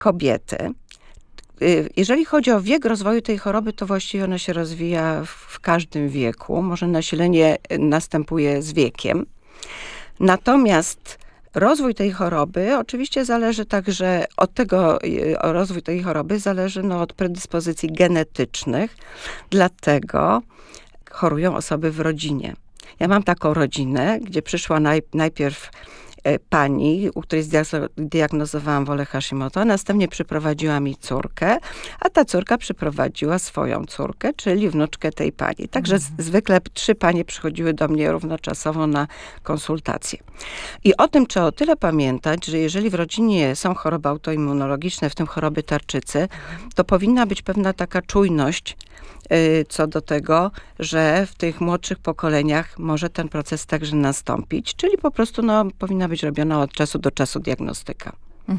kobiety. Jeżeli chodzi o wiek rozwoju tej choroby, to właściwie ona się rozwija w każdym wieku. Może nasilenie następuje z wiekiem. Natomiast rozwój tej choroby oczywiście zależy także od tego, rozwój tej choroby zależy od predyspozycji genetycznych, dlatego chorują osoby w rodzinie. Ja mam taką rodzinę, gdzie przyszła najpierw pani, u której zdiagnozowałam wolę Hashimoto, a następnie przyprowadziła mi córkę, a ta córka przyprowadziła swoją córkę, czyli wnuczkę tej pani. Także zwykle 3 panie przychodziły do mnie równoczasowo na konsultacje. I o tym trzeba o tyle pamiętać, że jeżeli w rodzinie są choroby autoimmunologiczne, w tym choroby tarczycy, to powinna być pewna taka czujność co do tego, że w tych młodszych pokoleniach może ten proces także nastąpić, czyli po prostu powinna być robiona od czasu do czasu diagnostyka.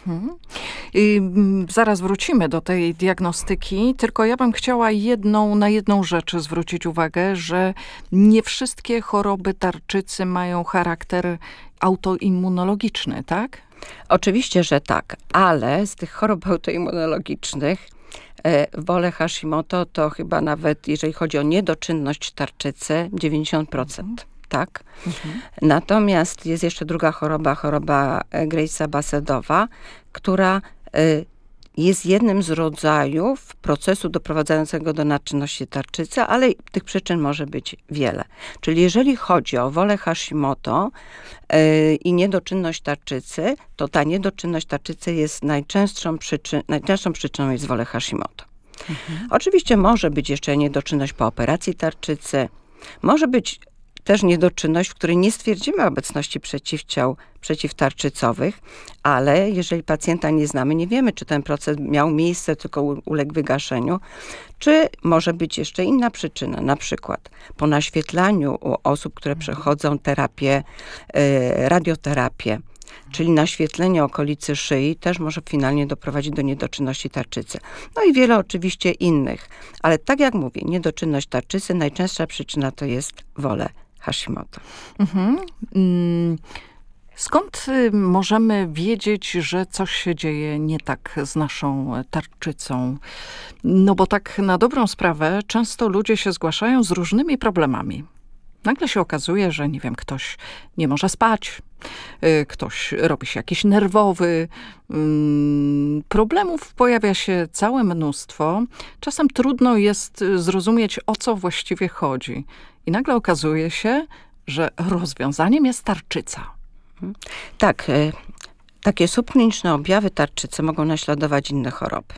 I zaraz wrócimy do tej diagnostyki, tylko ja bym chciała na jedną rzecz zwrócić uwagę, że nie wszystkie choroby tarczycy mają charakter autoimmunologiczny, tak? Oczywiście, że tak, ale z tych chorób autoimmunologicznych wolę Hashimoto to chyba nawet, jeżeli chodzi o niedoczynność tarczycy, 90%. Tak? Natomiast jest jeszcze druga choroba Grace'a Basedowa, która jest jednym z rodzajów procesu doprowadzającego do nadczynności tarczycy, ale tych przyczyn może być wiele. Czyli jeżeli chodzi o wolę Hashimoto i niedoczynność tarczycy, to ta niedoczynność tarczycy jest najczęstszą przyczyną jest wolę Hashimoto. Oczywiście może być jeszcze niedoczynność po operacji tarczycy, może być też niedoczynność, w której nie stwierdzimy obecności przeciwciał przeciwtarczycowych, ale jeżeli pacjenta nie znamy, nie wiemy, czy ten proces miał miejsce, tylko uległ wygaszeniu, czy może być jeszcze inna przyczyna, na przykład po naświetlaniu u osób, które przechodzą radioterapię, czyli naświetlenie okolicy szyi też może finalnie doprowadzić do niedoczynności tarczycy. No i wiele oczywiście innych, ale tak jak mówię, niedoczynność tarczycy, najczęstsza przyczyna to jest wolę Hashimoto. Skąd możemy wiedzieć, że coś się dzieje nie tak z naszą tarczycą? No bo tak na dobrą sprawę często ludzie się zgłaszają z różnymi problemami. Nagle się okazuje, że nie wiem, ktoś nie może spać, ktoś robi się jakiś nerwowy. Problemów pojawia się całe mnóstwo. Czasem trudno jest zrozumieć, o co właściwie chodzi. I nagle okazuje się, że rozwiązaniem jest tarczyca. Tak, takie subkliniczne objawy tarczycy mogą naśladować inne choroby.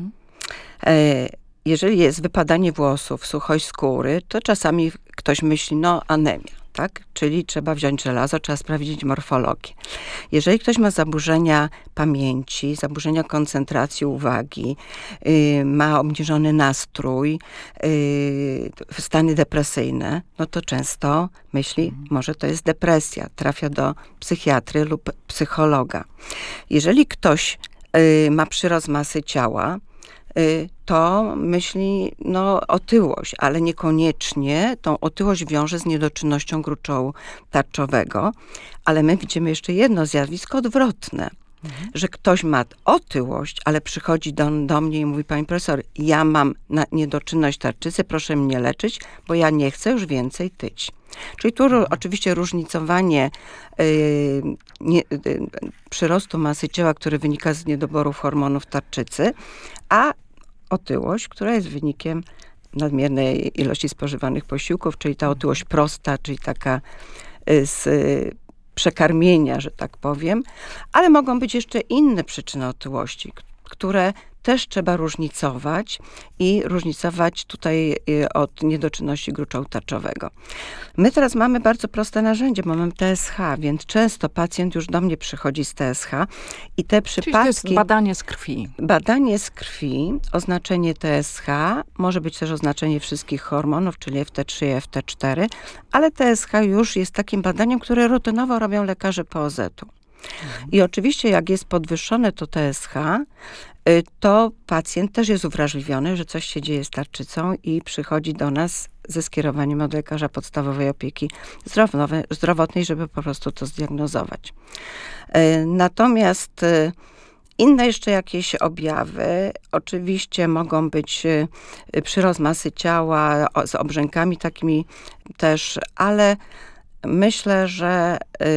Jeżeli jest wypadanie włosów, suchość skóry, to czasami ktoś myśli, anemia, tak? Czyli trzeba wziąć żelazo, trzeba sprawdzić morfologię. Jeżeli ktoś ma zaburzenia pamięci, zaburzenia koncentracji uwagi, ma obniżony nastrój, stany depresyjne, no to często myśli, może to jest depresja, trafia do psychiatry lub psychologa. Jeżeli ktoś ma przyrost masy ciała, to myśli otyłość, ale niekoniecznie tą otyłość wiąże z niedoczynnością gruczołu tarczowego. Ale my widzimy jeszcze jedno zjawisko odwrotne, że ktoś ma otyłość, ale przychodzi do mnie i mówi: pani profesor, ja mam niedoczynność tarczycy, proszę mnie leczyć, bo ja nie chcę już więcej tyć. Czyli tu oczywiście różnicowanie przyrostu masy ciała, który wynika z niedoborów hormonów tarczycy, a otyłość, która jest wynikiem nadmiernej ilości spożywanych posiłków, czyli ta otyłość prosta, czyli taka z przekarmienia, że tak powiem, ale mogą być jeszcze inne przyczyny otyłości, które też trzeba różnicować i różnicować tutaj od niedoczynności gruczołu tarczowego. My teraz mamy bardzo proste narzędzie, bo mamy TSH, więc często pacjent już do mnie przychodzi z TSH i te przypadki... Czyli to jest badanie z krwi. Badanie z krwi, oznaczenie TSH, może być też oznaczenie wszystkich hormonów, czyli FT3 i FT4, ale TSH już jest takim badaniem, które rutynowo robią lekarze POZ-u. I oczywiście jak jest podwyższone to TSH, to pacjent też jest uwrażliwiony, że coś się dzieje z tarczycą i przychodzi do nas ze skierowaniem od lekarza podstawowej opieki zdrowotnej, żeby po prostu to zdiagnozować. Natomiast Inne jeszcze jakieś objawy, oczywiście mogą być przyrost masy ciała z obrzękami takimi też, ale myślę, że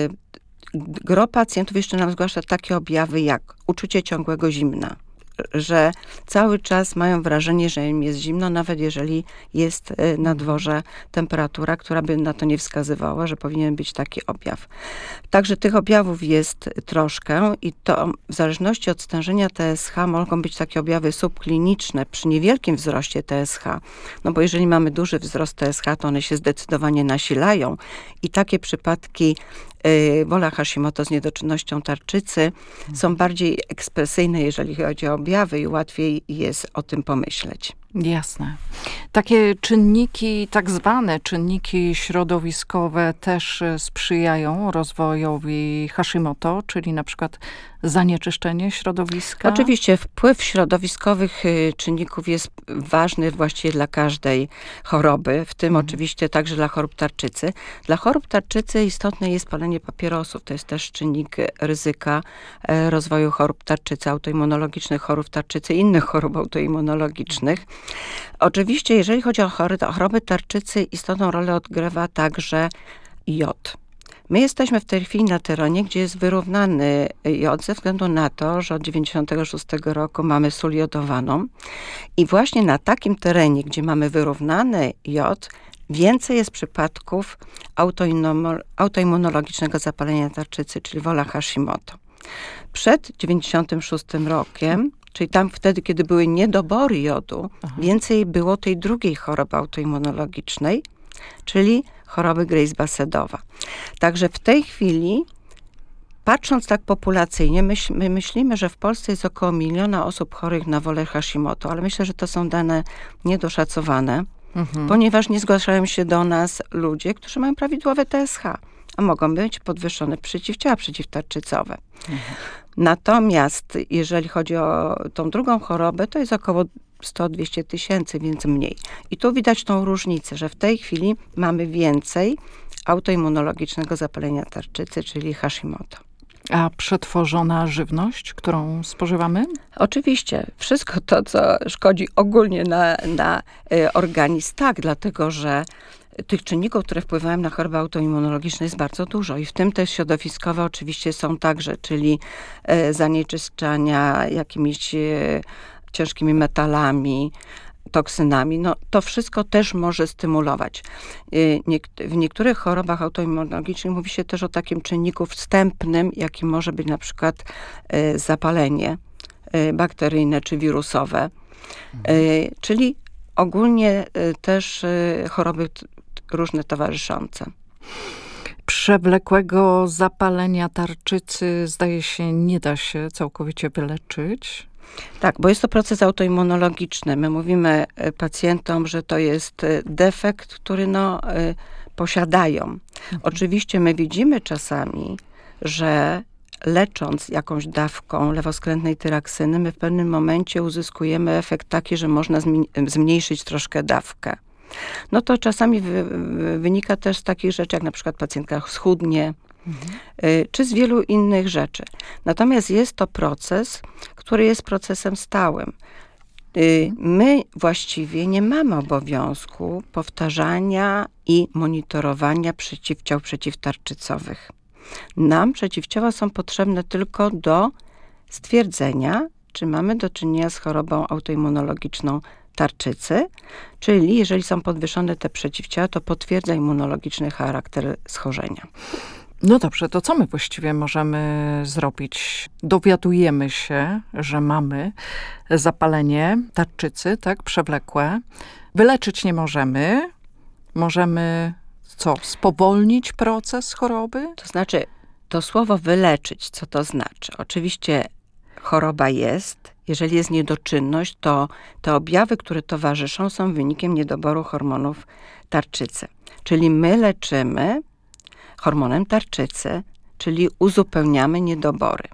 gro pacjentów jeszcze nam zgłasza takie objawy jak uczucie ciągłego zimna, że cały czas mają wrażenie, że im jest zimno, nawet jeżeli jest na dworze temperatura, która by na to nie wskazywała, że powinien być taki objaw. Także tych objawów jest troszkę i to w zależności od stężenia TSH mogą być takie objawy subkliniczne przy niewielkim wzroście TSH. No bo jeżeli mamy duży wzrost TSH, to one się zdecydowanie nasilają i takie przypadki wola Hashimoto z niedoczynnością tarczycy są bardziej ekspresyjne, jeżeli chodzi o objawy i łatwiej jest o tym pomyśleć. Jasne. Takie czynniki, tak zwane czynniki środowiskowe też sprzyjają rozwojowi Hashimoto, czyli na przykład zanieczyszczenie środowiska? Oczywiście wpływ środowiskowych czynników jest ważny właściwie dla każdej choroby, w tym oczywiście także dla chorób tarczycy. Dla chorób tarczycy istotne jest palenie papierosów. To jest też czynnik ryzyka rozwoju chorób tarczycy, autoimmunologicznych chorób tarczycy i innych chorób autoimmunologicznych. Oczywiście, jeżeli chodzi o choroby tarczycy, istotną rolę odgrywa także jod. My jesteśmy w tej chwili na terenie, gdzie jest wyrównany jod ze względu na to, że od 1996 roku mamy sól jodowaną i właśnie na takim terenie, gdzie mamy wyrównany jod, więcej jest przypadków autoimmunologicznego zapalenia tarczycy, czyli wola Hashimoto. Przed 1996 rokiem, czyli tam wtedy, kiedy były niedobory jodu, więcej było tej drugiej choroby autoimmunologicznej, czyli choroby Grace-Bassedowa. Także w tej chwili, patrząc tak populacyjnie, my myślimy, że w Polsce jest około 1 miliona osób chorych na wolę Hashimoto, ale myślę, że to są dane niedoszacowane, ponieważ nie zgłaszają się do nas ludzie, którzy mają prawidłowe TSH, a mogą być podwyższone przeciwciała przeciwtarczycowe. Natomiast jeżeli chodzi o tą drugą chorobę, to jest około 100-200 tysięcy, więc mniej. I tu widać tą różnicę, że w tej chwili mamy więcej autoimmunologicznego zapalenia tarczycy, czyli Hashimoto. A przetworzona żywność, którą spożywamy? Oczywiście. Wszystko to, co szkodzi ogólnie na organizm, tak, dlatego że tych czynników, które wpływają na choroby autoimmunologiczne jest bardzo dużo i w tym te środowiskowe oczywiście są także, czyli zanieczyszczania jakimiś ciężkimi metalami, toksynami. No, to wszystko też może stymulować. W niektórych chorobach autoimmunologicznych mówi się też o takim czynniku wstępnym, jakim może być na przykład zapalenie bakteryjne czy wirusowe, czyli ogólnie też choroby różne towarzyszące. Przewlekłego zapalenia tarczycy, zdaje się, nie da się całkowicie wyleczyć. Tak, bo jest to proces autoimmunologiczny. My mówimy pacjentom, że to jest defekt, który posiadają. Oczywiście my widzimy czasami, że lecząc jakąś dawką lewoskrętnej tyraksyny, my w pewnym momencie uzyskujemy efekt taki, że można zmniejszyć troszkę dawkę. No to czasami wynika też z takich rzeczy, jak na przykład pacjentka schudnie, czy z wielu innych rzeczy. Natomiast jest to proces, który jest procesem stałym. My właściwie nie mamy obowiązku powtarzania i monitorowania przeciwciał przeciwtarczycowych. Nam przeciwciała są potrzebne tylko do stwierdzenia, czy mamy do czynienia z chorobą autoimmunologiczną tarczycy, czyli jeżeli są podwyższone te przeciwciała, to potwierdza immunologiczny charakter schorzenia. No dobrze, to co my właściwie możemy zrobić? Dowiadujemy się, że mamy zapalenie tarczycy, tak, przewlekłe. Wyleczyć nie możemy. Możemy co? Spowolnić proces choroby? To znaczy, to słowo wyleczyć, co to znaczy? Oczywiście choroba jest. Jeżeli jest niedoczynność, to te objawy, które towarzyszą, są wynikiem niedoboru hormonów tarczycy. Czyli my leczymy hormonem tarczycy, czyli uzupełniamy niedobory.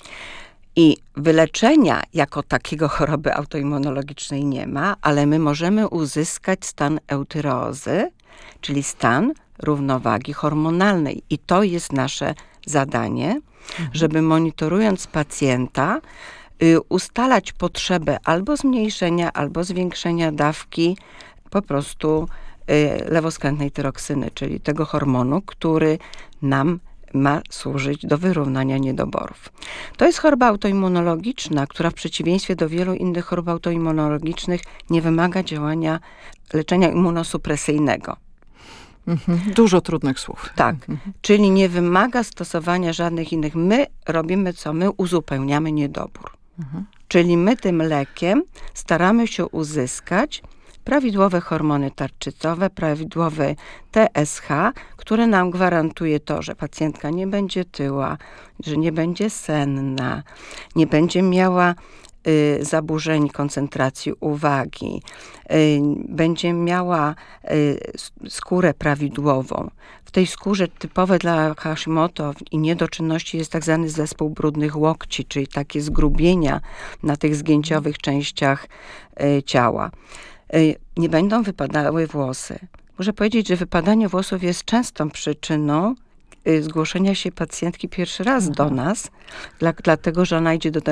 I wyleczenia jako takiego choroby autoimmunologicznej nie ma, ale my możemy uzyskać stan eutyreozy, czyli stan równowagi hormonalnej. I to jest nasze zadanie, żeby monitorując pacjenta, ustalać potrzebę albo zmniejszenia, albo zwiększenia dawki po prostu lewoskrętnej tyroksyny, czyli tego hormonu, który nam ma służyć do wyrównania niedoborów. To jest choroba autoimmunologiczna, która w przeciwieństwie do wielu innych chorób autoimmunologicznych nie wymaga działania leczenia immunosupresyjnego. Dużo trudnych słów. Tak, czyli nie wymaga stosowania żadnych innych. My robimy co? My uzupełniamy niedobór. Czyli my tym lekiem staramy się uzyskać prawidłowe hormony tarczycowe, prawidłowe TSH, które nam gwarantuje to, że pacjentka nie będzie tyła, że nie będzie senna, nie będzie miała zaburzeń koncentracji uwagi, będzie miała skórę prawidłową. W tej skórze typowe dla Hashimoto i niedoczynności jest tak zwany zespół brudnych łokci, czyli takie zgrubienia na tych zgięciowych częściach ciała. Nie będą wypadały włosy. Muszę powiedzieć, że wypadanie włosów jest częstą przyczyną zgłoszenia się pacjentki pierwszy raz do nas, dlatego, że ona idzie do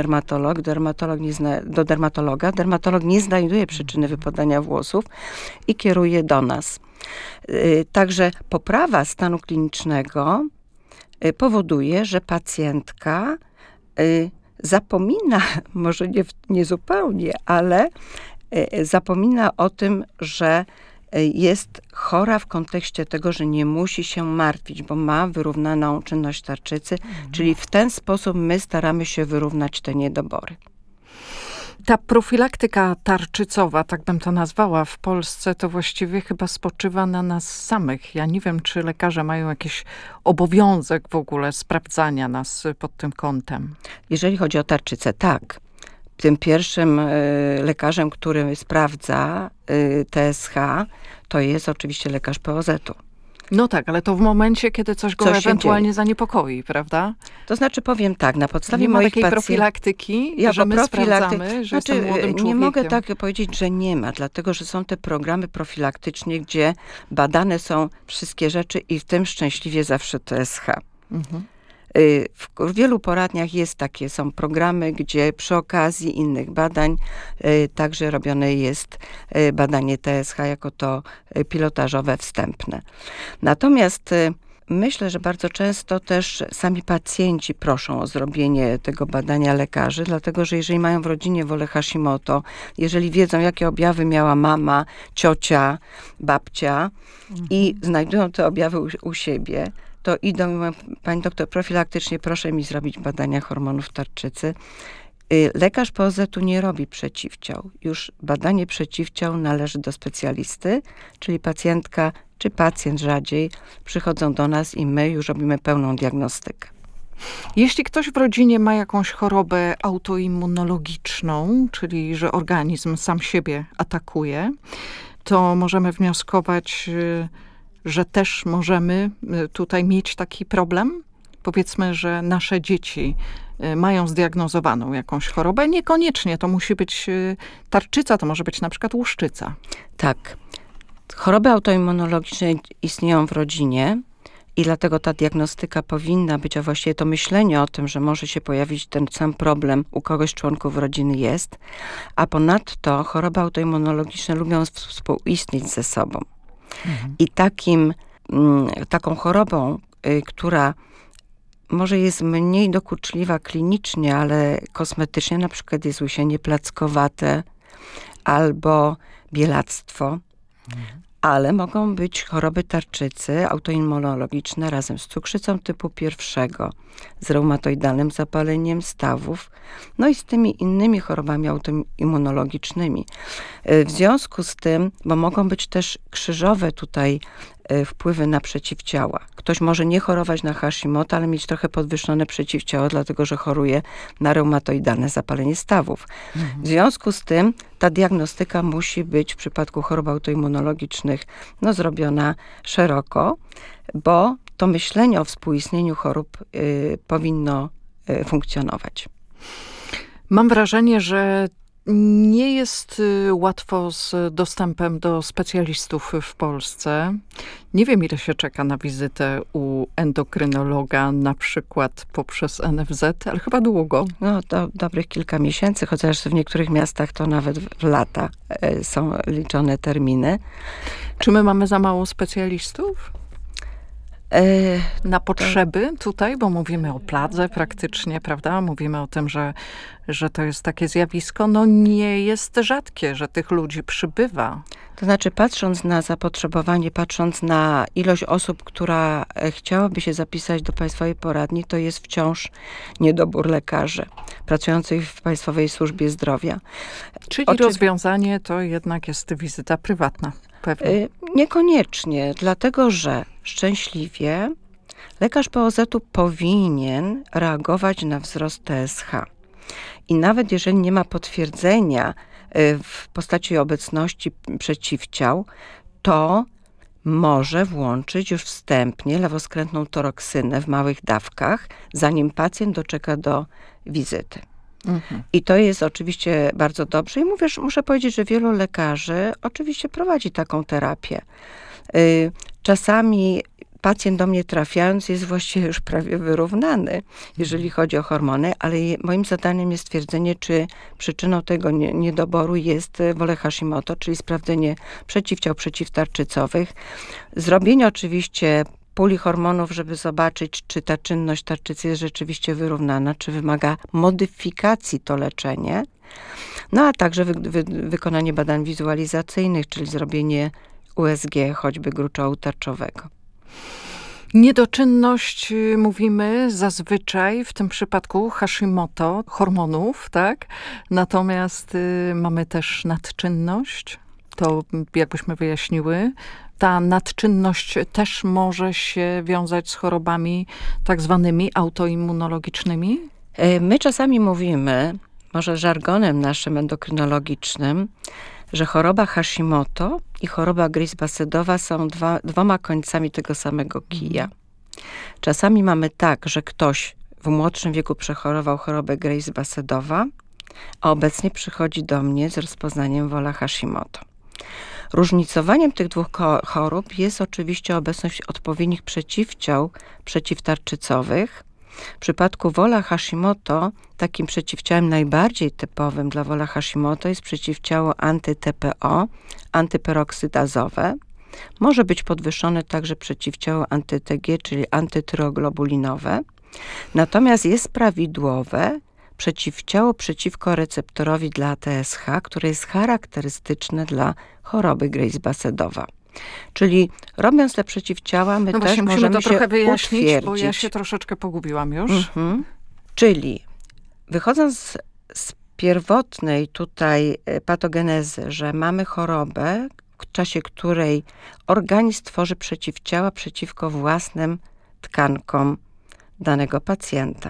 dermatologa. Dermatolog nie znajduje przyczyny wypadania włosów i kieruje do nas. Także poprawa stanu klinicznego powoduje, że pacjentka zapomina, może nie zupełnie, ale zapomina o tym, że jest chora w kontekście tego, że nie musi się martwić, bo ma wyrównaną czynność tarczycy, czyli w ten sposób my staramy się wyrównać te niedobory. Ta profilaktyka tarczycowa, tak bym to nazwała w Polsce, to właściwie chyba spoczywa na nas samych. Ja nie wiem, czy lekarze mają jakiś obowiązek w ogóle sprawdzania nas pod tym kątem. Jeżeli chodzi o tarczycę, tak. Tym pierwszym lekarzem, który sprawdza TSH, to jest oczywiście lekarz POZ-u. No tak, ale to w momencie, kiedy coś go ewentualnie zaniepokoi, prawda? To znaczy powiem tak, na podstawie nie ma moich takiej profilaktyki, że my sprawdzamy, że jestem młodym człowiekiem. Nie mogę tak powiedzieć, że nie ma, dlatego że są te programy profilaktyczne, gdzie badane są wszystkie rzeczy i w tym szczęśliwie zawsze TSH. W wielu poradniach są programy, gdzie przy okazji innych badań także robione jest badanie TSH jako to pilotażowe, wstępne. Natomiast myślę, że bardzo często też sami pacjenci proszą o zrobienie tego badania lekarzy, dlatego że jeżeli mają w rodzinie wolę Hashimoto, jeżeli wiedzą, jakie objawy miała mama, ciocia, babcia i znajdują te objawy u siebie, to idą i mówią: pani doktor, profilaktycznie proszę mi zrobić badania hormonów tarczycy. Lekarz POZ-u nie robi przeciwciał. Już badanie przeciwciał należy do specjalisty, czyli pacjentka czy pacjent rzadziej przychodzą do nas i my już robimy pełną diagnostykę. Jeśli ktoś w rodzinie ma jakąś chorobę autoimmunologiczną, czyli że organizm sam siebie atakuje, to możemy wnioskować, że też możemy tutaj mieć taki problem? Powiedzmy, że nasze dzieci mają zdiagnozowaną jakąś chorobę. Niekoniecznie to musi być tarczyca, to może być na przykład łuszczyca. Tak. Choroby autoimmunologiczne istnieją w rodzinie i dlatego ta diagnostyka powinna być, a właściwie to myślenie o tym, że może się pojawić ten sam problem u kogoś z członków rodziny jest, a ponadto choroby autoimmunologiczne lubią współistnieć ze sobą. I taką chorobą, która może jest mniej dokuczliwa klinicznie, ale kosmetycznie, na przykład jest łysienie plackowate albo bielactwo, ale mogą być choroby tarczycy autoimmunologiczne razem z cukrzycą typu 1, z reumatoidalnym zapaleniem stawów, no i z tymi innymi chorobami autoimmunologicznymi. W związku z tym, bo mogą być też krzyżowe tutaj wpływy na przeciwciała. Ktoś może nie chorować na Hashimoto, ale mieć trochę podwyższone przeciwciała, dlatego że choruje na reumatoidalne zapalenie stawów. W związku z tym ta diagnostyka musi być w przypadku chorób autoimmunologicznych zrobiona szeroko, bo to myślenie o współistnieniu chorób powinno funkcjonować. Mam wrażenie, że Nie jest łatwo z dostępem do specjalistów w Polsce. Nie wiem, ile się czeka na wizytę u endokrynologa, na przykład poprzez NFZ, ale chyba długo. No, to dobrych kilka miesięcy, chociaż w niektórych miastach to nawet w lata są liczone terminy. Czy my mamy za mało specjalistów? Na potrzeby tutaj, bo mówimy o pladze praktycznie, prawda? Mówimy o tym, że to jest takie zjawisko, no nie jest rzadkie, że tych ludzi przybywa. To znaczy, patrząc na zapotrzebowanie, patrząc na ilość osób, która chciałaby się zapisać do Państwowej Poradni, to jest wciąż niedobór lekarzy pracujących w Państwowej Służbie Zdrowia. Czyli rozwiązanie to jednak jest wizyta prywatna. Pewnie. Niekoniecznie, dlatego że szczęśliwie lekarz POZ-u powinien reagować na wzrost TSH. I nawet jeżeli nie ma potwierdzenia w postaci obecności przeciwciał, to może włączyć już wstępnie lewoskrętną toroksynę w małych dawkach, zanim pacjent doczeka do wizyty. I to jest oczywiście bardzo dobrze. I muszę powiedzieć, że wielu lekarzy oczywiście prowadzi taką terapię. Czasami pacjent do mnie trafiając jest właściwie już prawie wyrównany, jeżeli chodzi o hormony, ale moim zadaniem jest stwierdzenie, czy przyczyną tego niedoboru jest wolę Hashimoto, czyli sprawdzenie przeciwciał przeciwtarczycowych. Zrobienie oczywiście puli hormonów, żeby zobaczyć, czy ta czynność tarczycy jest rzeczywiście wyrównana, czy wymaga modyfikacji to leczenie. No a także wykonanie badań wizualizacyjnych, czyli zrobienie USG, choćby gruczołu tarczowego. Niedoczynność mówimy zazwyczaj w tym przypadku Hashimoto, hormonów, tak? Natomiast mamy też nadczynność. To jakbyśmy wyjaśniły. Ta nadczynność też może się wiązać z chorobami tak zwanymi autoimmunologicznymi? My czasami mówimy, może żargonem naszym endokrynologicznym, że choroba Hashimoto i choroba Grace-Basedowa są dwoma końcami tego samego kija. Czasami mamy tak, że ktoś w młodszym wieku przechorował chorobę Grace-Basedowa, a obecnie przychodzi do mnie z rozpoznaniem wola Hashimoto. Różnicowaniem tych dwóch chorób jest oczywiście obecność odpowiednich przeciwciał przeciwtarczycowych. W przypadku wola Hashimoto takim przeciwciałem najbardziej typowym dla wola Hashimoto jest przeciwciało anty-TPO, antyperoksydazowe. Może być podwyższone także przeciwciało anty-TG, czyli antytyroglobulinowe. Natomiast jest prawidłowe przeciwciało przeciwko receptorowi dla TSH, które jest charakterystyczne dla choroby Grace-Basedowa. Czyli robiąc te przeciwciała, my też możemy to trochę wyjaśnić, utwierdzić. Bo ja się troszeczkę pogubiłam już. Czyli wychodząc z pierwotnej tutaj patogenezy, że mamy chorobę, w czasie której organizm tworzy przeciwciała przeciwko własnym tkankom danego pacjenta.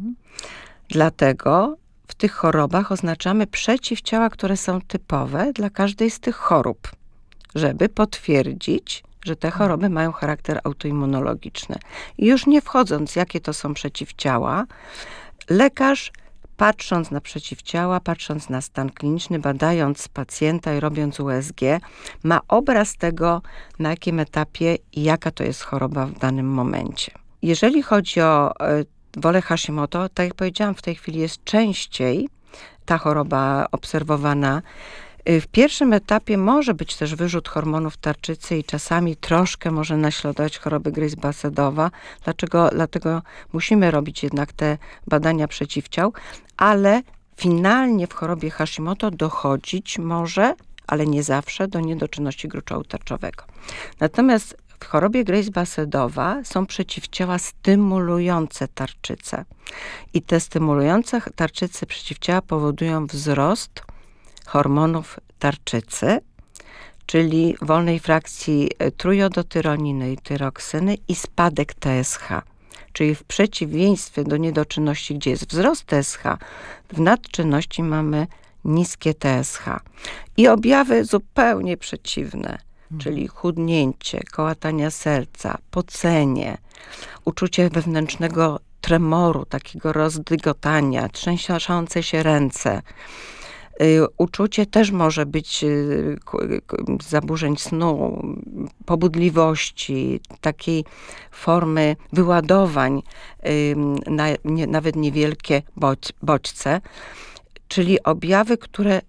Dlatego w tych chorobach oznaczamy przeciwciała, które są typowe dla każdej z tych chorób, żeby potwierdzić, że te choroby mają charakter autoimmunologiczny. I już nie wchodząc, jakie to są przeciwciała, lekarz, patrząc na przeciwciała, patrząc na stan kliniczny, badając pacjenta i robiąc USG, ma obraz tego, na jakim etapie i jaka to jest choroba w danym momencie. Jeżeli chodzi o wolę Hashimoto, tak jak powiedziałam, w tej chwili jest częściej ta choroba obserwowana. W pierwszym etapie może być też wyrzut hormonów tarczycy i czasami troszkę może naśladować choroby Grace-Basedowa. Dlatego musimy robić jednak te badania przeciwciał, ale finalnie w chorobie Hashimoto dochodzić może, ale nie zawsze, do niedoczynności gruczołu tarczowego. Natomiast w chorobie Grace-Basedowa są przeciwciała stymulujące tarczycę. I te stymulujące tarczycy przeciwciała powodują wzrost hormonów tarczycy, czyli wolnej frakcji trójodotyroniny i tyroksyny i spadek TSH. Czyli w przeciwieństwie do niedoczynności, gdzie jest wzrost TSH, w nadczynności mamy niskie TSH. I objawy zupełnie przeciwne, czyli chudnięcie, kołatania serca, pocenie, uczucie wewnętrznego tremoru, takiego rozdygotania, trzęsące się ręce, Uczucie też może być zaburzeń snu, pobudliwości, takiej formy wyładowań, nawet niewielkie bodźce, czyli objawy, które